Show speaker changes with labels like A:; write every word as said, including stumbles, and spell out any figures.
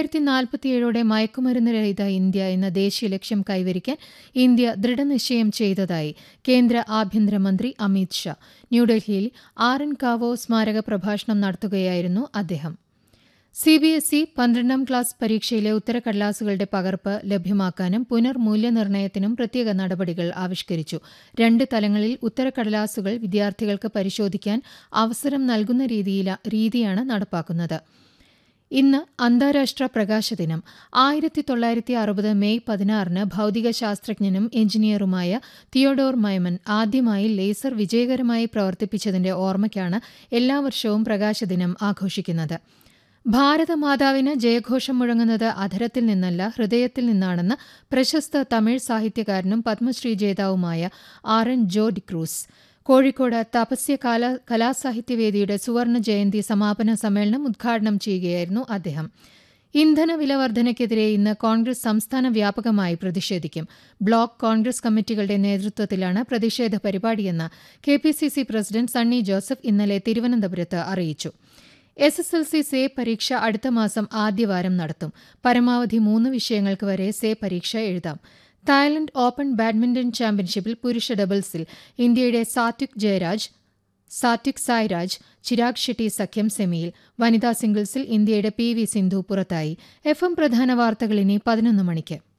A: രണ്ടായിരത്തി നാൽപ്പത്തിയേഴോടെ മയക്കുമരുന്ന് രഹിത ഇന്ത്യ എന്ന ദേശീയ ലക്ഷ്യം കൈവരിക്കാൻ ഇന്ത്യ ദൃഢനിശ്ചയം ചെയ്തതായി കേന്ദ്ര ആഭ്യന്തരമന്ത്രി അമിത് ഷാ. ന്യൂഡൽഹിയിൽ ആർ എൻ കാവോ സ്മാരക പ്രഭാഷണം നടത്തുകയായിരുന്നു അദ്ദേഹം. സി ബി എസ് ഇ പന്ത്രണ്ടാം ക്ലാസ് പരീക്ഷയിലെ ഉത്തരക്കടലാസുകളുടെ പകർപ്പ് ലഭ്യമാക്കാനും പുനർമൂല്യനിർണ്ണയത്തിനും പ്രത്യേക നടപടികൾ ആവിഷ്കരിച്ചു. രണ്ട് തലങ്ങളിൽ ഉത്തരക്കടലാസുകൾ വിദ്യാർത്ഥികൾക്ക് പരിശോധിക്കാൻ അവസരം നൽകുന്ന രീതിയാണ് നടപ്പാക്കുന്നത്. ഇന്ന് അന്താരാഷ്ട്ര പ്രകാശ ദിനം. ആയിരത്തി തൊള്ളായിരത്തി അറുപത് മെയ് പതിനാറിന് ഭൌതിക ശാസ്ത്രജ്ഞനും എഞ്ചിനീയറുമായ തിയോഡോർ മൈമൻ ആദ്യമായി ലേസർ വിജയകരമായി പ്രവർത്തിപ്പിച്ചതിന്റെ ഓർമ്മയ്ക്കാണ് എല്ലാ വർഷവും പ്രകാശദിനം ആഘോഷിക്കുന്നത്. ഭാരതമാതാവിന് ജയഘോഷം മുഴങ്ങുന്നത് അധരത്തിൽ നിന്നല്ല, ഹൃദയത്തിൽ നിന്നാണെന്ന് പ്രശസ്ത തമിഴ് സാഹിത്യകാരനും പത്മശ്രീ ജേതാവുമായ ആർ എൻ ജോ ഡിക്രൂസ് കോഴിക്കോട് തപസ്യ കലാ കലാസാഹിത്യവേദിയുടെ സുവർണ ജയന്തി സമാപന സമ്മേളനം ഉദ്ഘാടനം ചെയ്യുകയായിരുന്നു അദ്ദേഹം. ഇന്ധനവില വർധനയ്ക്കെതിരെ ഇന്ന് കോൺഗ്രസ് സംസ്ഥാന വ്യാപകമായി പ്രതിഷേധിക്കും. ബ്ലോക്ക് കോൺഗ്രസ് കമ്മിറ്റികളുടെ നേതൃത്വത്തിലാണ് പ്രതിഷേധ പരിപാടിയെന്ന് K P C C president Sunny Joseph ഇന്നലെ തിരുവനന്തപുരത്ത് അറിയിച്ചു. S S L C say പരീക്ഷ അടുത്ത മാസം ആദ്യവാരം നടത്തും. പരമാവധി മൂന്ന് വിഷയങ്ങൾക്ക് വരെ സേ പരീക്ഷ എഴുതാം. തായ്ലൻഡ് ഓപ്പൺ ബാഡ്മിന്റൺ ചാമ്പ്യൻഷിപ്പിൽ പുരുഷ ഡബിൾസിൽ ഇന്ത്യയുടെ സാത്വിക് ജയരാജ് സാത്വിക് സായ്രാജ് ചിരാഗ് ഷെട്ടി സഖ്യം സെമിയിൽ. വനിതാ സിംഗിൾസിൽ ഇന്ത്യയുടെ പി വി സിന്ധു പുറത്തായി. എഫ് എം പ്രധാന വാർത്തകൾ ഇനി പതിനൊന്ന് മണിക്ക്.